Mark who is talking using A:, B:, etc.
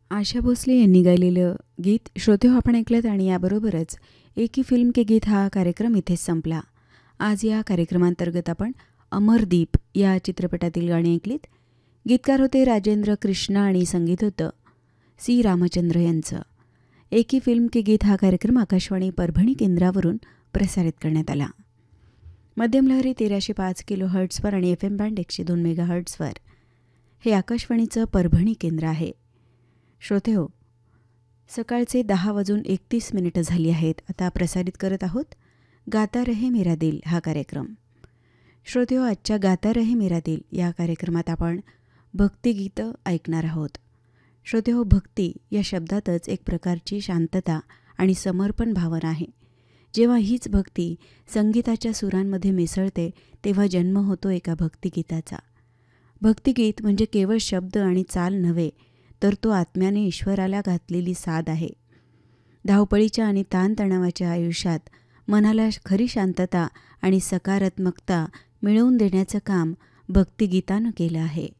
A: आशा भोसले यांनी गायलेलं गीत श्रोतेहो आपण ऐकलं आणि याबरोबरच एक ही फिल्म के गीत हा कार्यक्रम इथेच संपला. आज या कार्यक्रमांतर्गत आपण अमरदीप या चित्रपटातील गाणी ऐकलीत. गीतकार होते राजेंद्र कृष्ण आणि संगीत होतं सी रामचंद्र यांचं. एक ही फिल्म के गीत हा कार्यक्रम आकाशवाणी परभणी केंद्रावरून प्रसारित करण्यात आला. मध्यम लहरी 1305 किलो हर्ट्सवर आणि FM बँड 102 मेगा हर्ट्सवर हे आकाशवाणीचं परभणी केंद्र आहे. श्रोतेहो, सकाळचे 10:31 झाली आहेत. आता प्रसारित करत आहोत गाता रहे मेरा दिल हा कार्यक्रम. श्रोतेहो, आजच्या गाता रहे मेरा दिल या कार्यक्रमात आपण भक्तिगीतं ऐकणार आहोत. श्रोतेहो, भक्ती या शब्दातच एक प्रकारची शांतता आणि समर्पण भावना आहे. जेव्हा हीच भक्ती संगीताच्या सुरांमध्ये मिसळते तेव्हा जन्म होतो एका भक्तिगीताचा. भक्तिगीत म्हणजे केवळ शब्द आणि चाल नव्हे, तर तो आत्म्याने ईश्वराला घातलेली साद आहे. धावपळीच्या आणि ताणतणावाच्या आयुष्यात मनाला खरी शांतता आणि सकारात्मकता मिळवून देण्याचं काम भक्तिगीतानं केलं आहे.